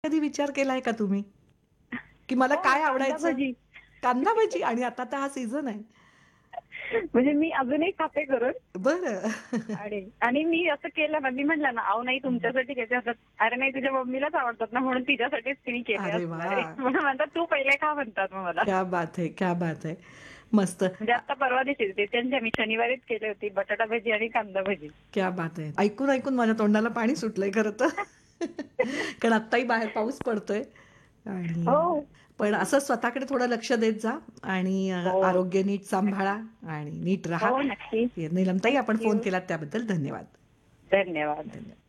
कधी विचार केलाय का तुम्ही की मला हो, काय कांदा आवडायचं? भजी. कांदा भजी आणि आता तर हा सीझन आहे. म्हणजे मी अजूनही खाते करून. बरं. आणि आणि मी असं केलं ना, मी म्हटलं ना, "अहो नाही तुमच्यासाठी केले असतात." "अरे नाही तुझ्या मम्मीलाच आवडतात ना, म्हणून तिच्यासाठीच तिने केले अरे असणार आहे." वाह! म्हणून म्हणतात, "तू पहिले खा" म्हणतात मग मला. क्या बात है! क्या बात है! मस्त. म्हणजे आता परवा दिवशी ते त्यांच्या मी शनिवारीच केली होती बटाटा भजी आणि कांदा भजी. क्या बात है! ऐकून ऐकून माझ्या तोंडाला पाणी सुटलंय खरं तर. कारण आत्ताही बाहेर पाऊस पडतोय आणि हो. पण असं स्वतःकडे थोडं लक्ष देत जा आणि हो. आरोग्य नीट सांभाळा नक्की. आणि नीट राहा. हो, नक्की. नीलमताई, आपण थँक फोन यू. केलात त्याबद्दल धन्यवाद. धन्यवाद. धन्यवाद.